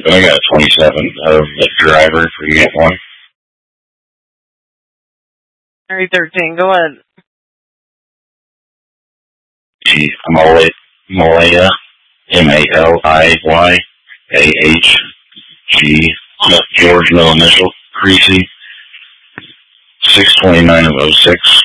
I got 27 of the driver for unit 1. Alright, 13, go ahead. G. Malaya, M-A-L-I-Y-A-H-G, George, middle initial, Creasy, 629 of 06.